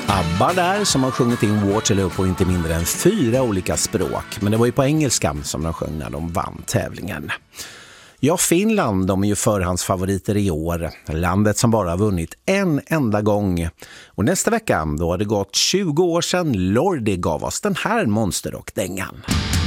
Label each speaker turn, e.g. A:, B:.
A: ABBA där som har sjungit in Waterloo på inte mindre än 4 olika språk. Men det var ju på engelska som de sjöng när de vann tävlingen. Ja, Finland, de är ju förhandsfavoriter i år. Landet som bara har vunnit en enda gång. Och nästa vecka, då har det gått 20 år sedan Lordi gav oss den här monsterrockdängan.